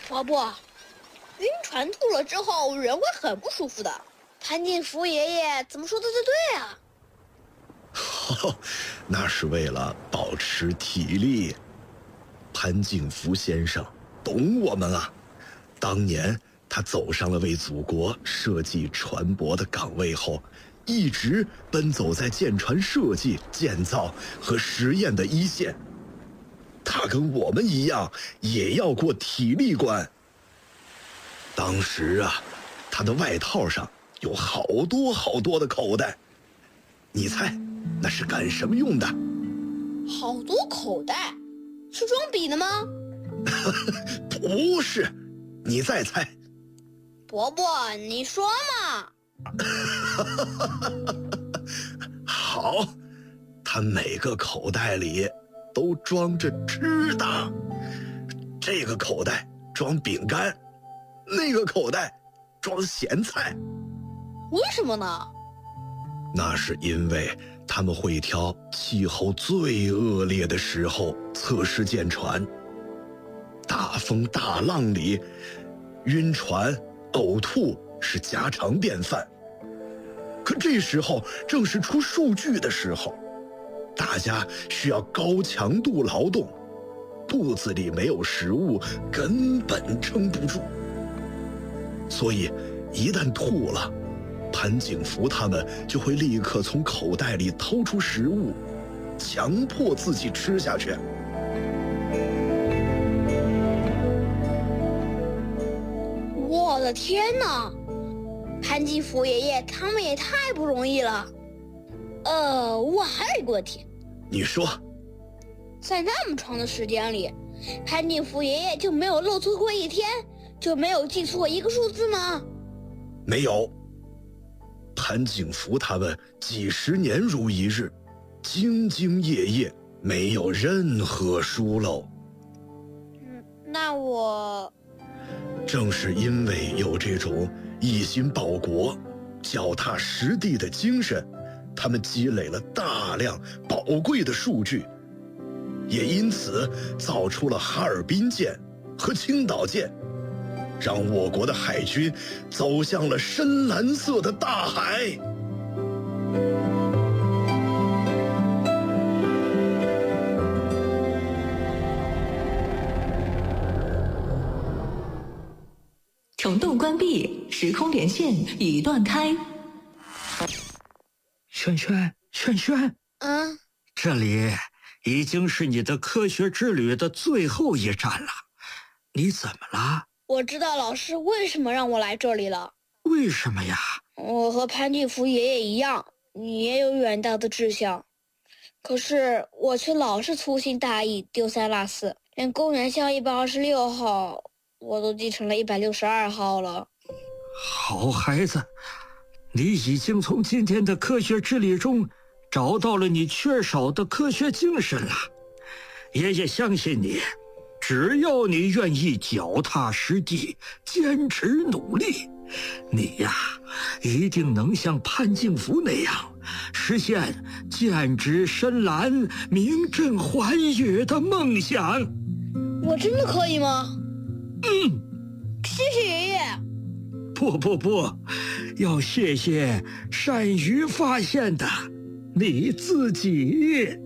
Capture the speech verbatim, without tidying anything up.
伯伯，晕船吐了之后人会很不舒服的。潘金福爷爷怎么说的就对啊？ 哦，那是为了保持体力。潘景福先生懂我们啊，当年他走上了为祖国设计船舶的岗位后，一直奔走在舰船设计、建造和实验的一线。他跟我们一样，也要过体力关。当时啊，他的外套上有好多好多的口袋，你猜那是干什么用的？ 好多口袋，是装笔的吗？ 不是，你再猜。 伯伯，你说嘛。 好，他每个口袋里都装着吃的，这个口袋装饼干，那个口袋装咸菜。 为什么呢？ 那是因为他们会挑气候最恶劣的时候测试舰船。大风大浪里，晕船、呕吐是家常便饭。可这时候正是出数据的时候，大家需要高强度劳动，肚子里没有食物根本撑不住。所以一旦吐了，潘景福他们就会立刻从口袋里掏出食物，强迫自己吃下去。 我的天哪！潘金福爷爷他们也太不容易了。呃，我还有一个问题。 你说， 在那么长的时间里，潘金福爷爷就没有漏错过一天，就没有记错一个数字吗？ 没有。潘景福他们几十年如一日，兢兢业业，没有任何疏漏。 嗯，那我…… 正是因为有这种一心报国、脚踏实地的精神，他们积累了大量宝贵的数据，也因此造出了哈尔滨舰和青岛舰，让我国的海军走向了深蓝色的大海。 虫洞关闭，时空连线已断开。 轩轩，轩轩， 嗯， 这里已经是你的科学之旅的最后一站了，你怎么了？ 我知道老师为什么让我来这里了。 为什么呀？ 我和潘金福爷爷一样，你也有远大的志向，可是我却老是粗心大意，丢三落四，连公园巷一百二十六号我都记成了一百六十二号了。 好孩子，你已经从今天的科学之旅中找到了你缺少的科学精神了。爷爷相信你，只要你愿意脚踏实地，坚持努力，你呀，一定能像潘金福那样，实现剑指深蓝、名震寰宇的梦想。 我真的可以吗？ 嗯， 谢谢爷爷。 不不不，要谢谢善于发现的你自己。